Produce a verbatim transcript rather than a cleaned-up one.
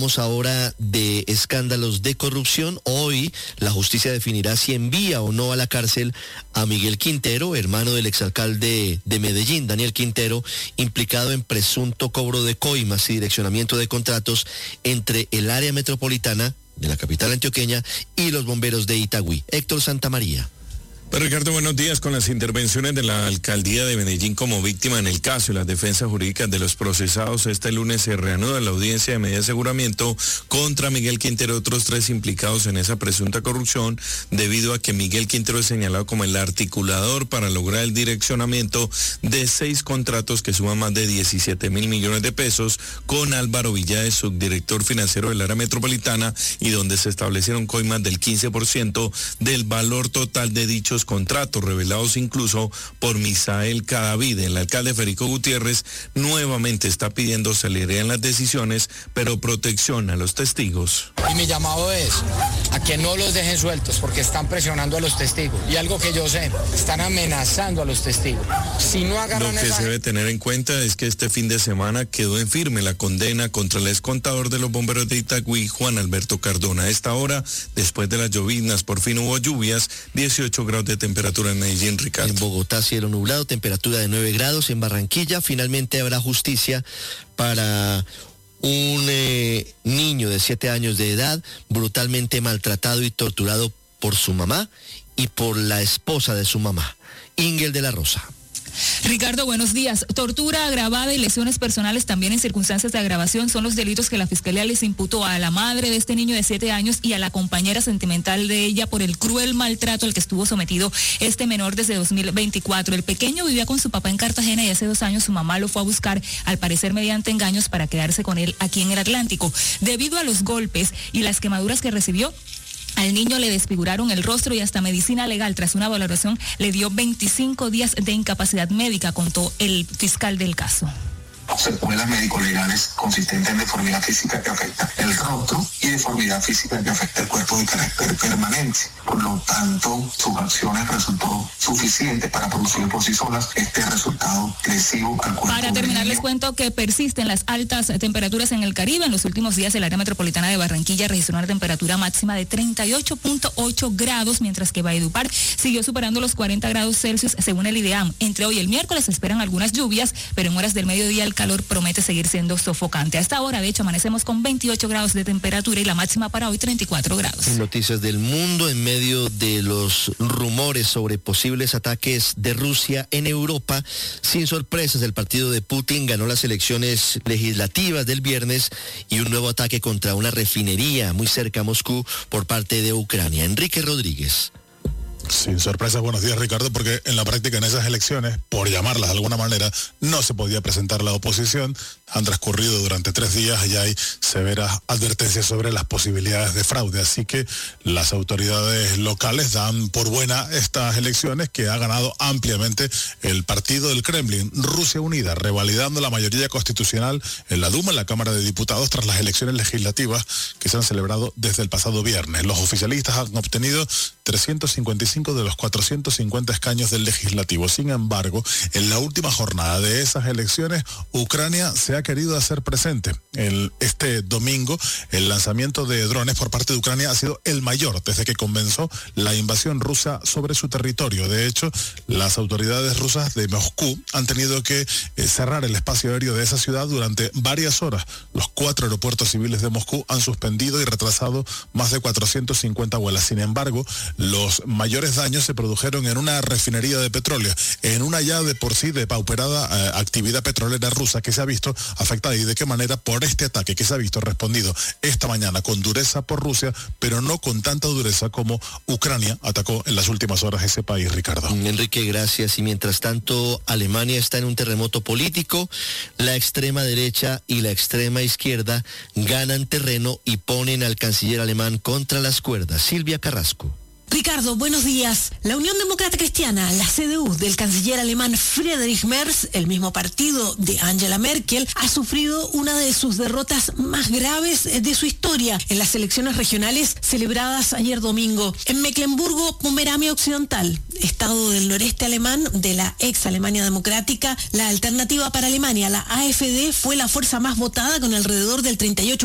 Vamos ahora de escándalos de corrupción. Hoy la justicia definirá si envía o no a la cárcel a Miguel Quintero, hermano del exalcalde de Medellín, Daniel Quintero, implicado en presunto cobro de coimas y direccionamiento de contratos entre el área metropolitana de la capital antioqueña y los bomberos de Itagüí. Héctor Santamaría. Pero Ricardo, buenos días. Con las intervenciones de la alcaldía de Medellín como víctima en el caso y las defensas jurídicas de los procesados, este lunes se reanuda la audiencia de medida de aseguramiento contra Miguel Quintero y otros tres implicados en esa presunta corrupción, debido a que Miguel Quintero es señalado como el articulador para lograr el direccionamiento de seis contratos que suman más de diecisiete mil millones de pesos con Álvaro Villáez, subdirector financiero del área metropolitana, y donde se establecieron coimas del quince por ciento del valor total de dichos contratos, revelados incluso por Misael Cadavid. El alcalde Federico Gutiérrez nuevamente está pidiendo celeridad en las decisiones, pero protección a los testigos. Y mi llamado es a que no los dejen sueltos, porque están presionando a los testigos. Y algo que yo sé, están amenazando a los testigos. Si no agarran Lo que esa... se debe tener en cuenta es que este fin de semana quedó en firme la condena contra el excontador de los bomberos de Itagüí, Juan Alberto Cardona. A esta hora, después de las lloviznas, por fin hubo lluvias, dieciocho grados de temperatura en Medellín, Ricardo. En Bogotá, cielo nublado, temperatura de nueve grados. En Barranquilla, finalmente habrá justicia para un eh, niño de siete años de edad, brutalmente maltratado y torturado por su mamá y por la esposa de su mamá, Ingel de la Rosa. Ricardo, buenos días. Tortura agravada y lesiones personales también en circunstancias de agravación son los delitos que la Fiscalía les imputó a la madre de este niño de siete años y a la compañera sentimental de ella por el cruel maltrato al que estuvo sometido este menor desde dos mil veinticuatro. El pequeño vivía con su papá en Cartagena y hace dos años su mamá lo fue a buscar, al parecer mediante engaños, para quedarse con él aquí en el Atlántico. Debido a los golpes y las quemaduras que recibió, al niño le desfiguraron el rostro y hasta medicina legal, tras una valoración, le dio veinticinco días de incapacidad médica, contó el fiscal del caso. Secuelas médico-legales consistentes en deformidad física que afecta el rostro y deformidad física que afecta el cuerpo de carácter permanente. Por lo tanto, sus acciones resultó suficiente para producir por sí solas este resultado lesivo al cuerpo. Para terminar, les cuento que persisten las altas temperaturas en el Caribe. En los últimos días, el área metropolitana de Barranquilla registró una temperatura máxima de treinta y ocho punto ocho grados, mientras que Valledupar siguió superando los cuarenta grados Celsius, según el IDEAM. Entre hoy y el miércoles se esperan algunas lluvias, pero en horas del mediodía el calor promete seguir siendo sofocante. A esta hora, de hecho, amanecemos con veintiocho grados de temperatura y la máxima para hoy treinta y cuatro grados. En noticias del mundo, en medio de los rumores sobre posibles ataques de Rusia en Europa, sin sorpresas, el partido de Putin ganó las elecciones legislativas del viernes y un nuevo ataque contra una refinería muy cerca a Moscú por parte de Ucrania. Enrique Rodríguez. Sin sorpresas, buenos días, Ricardo, porque en la práctica en esas elecciones, por llamarlas de alguna manera, no se podía presentar la oposición. Han transcurrido durante tres días y hay severas advertencias sobre las posibilidades de fraude. Así que las autoridades locales dan por buena estas elecciones, que ha ganado ampliamente el partido del Kremlin, Rusia Unida, revalidando la mayoría constitucional en la Duma, en la Cámara de Diputados, tras las elecciones legislativas que se han celebrado desde el pasado viernes. Los oficialistas han obtenido trescientos cincuenta y cinco de los cuatrocientos cincuenta escaños del legislativo. Sin embargo, en la última jornada de esas elecciones, Ucrania se ha querido hacer presente. El, este domingo, el lanzamiento de drones por parte de Ucrania ha sido el mayor desde que comenzó la invasión rusa sobre su territorio. De hecho, las autoridades rusas de Moscú han tenido que eh, cerrar el espacio aéreo de esa ciudad durante varias horas. Los cuatro aeropuertos civiles de Moscú han suspendido y retrasado más de cuatrocientas cincuenta vuelas. Sin embargo, los mayores daños se produjeron en una refinería de petróleo, en una ya de por sí depauperada eh, actividad petrolera rusa, que se ha visto afectada. ¿Y de qué manera? Por este ataque que se ha visto respondido esta mañana con dureza por Rusia, pero no con tanta dureza como Ucrania atacó en las últimas horas ese país, Ricardo. Enrique, gracias. Y mientras tanto, Alemania está en un terremoto político. La extrema derecha y la extrema izquierda ganan terreno y ponen al canciller alemán contra las cuerdas. Silvia Carrasco. Ricardo, buenos días. La Unión Demócrata Cristiana, la C D U del canciller alemán Friedrich Merz, el mismo partido de Angela Merkel, ha sufrido una de sus derrotas más graves de su historia en las elecciones regionales celebradas ayer domingo. En Mecklemburgo-Pomerania Occidental, estado del noreste alemán de la ex Alemania Democrática, la Alternativa para Alemania, la A F D, fue la fuerza más votada con alrededor del treinta y ocho